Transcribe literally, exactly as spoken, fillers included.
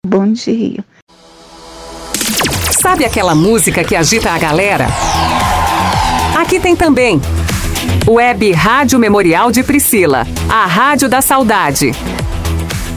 Bom dia. Sabe aquela música que agita a galera? Aqui tem também. Web Rádio Memorial de Priscila, a Rádio da Saudade.